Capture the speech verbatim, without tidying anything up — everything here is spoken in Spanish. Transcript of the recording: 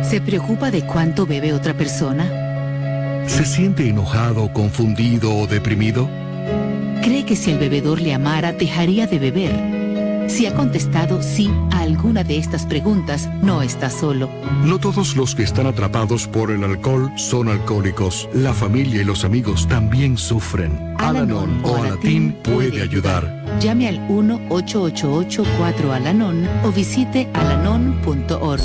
¿Se preocupa de cuánto bebe otra persona? ¿Se siente enojado, confundido o deprimido? ¿Cree que si el bebedor le amara, dejaría de beber? Si ha contestado sí a alguna de estas preguntas, no está solo. No todos los que están atrapados por el alcohol son alcohólicos. La familia y los amigos también sufren. Al-Anon o Alatín puede ayudar. Llame al uno ocho ocho ocho cuatro Al-Anon o visite alanon punto org.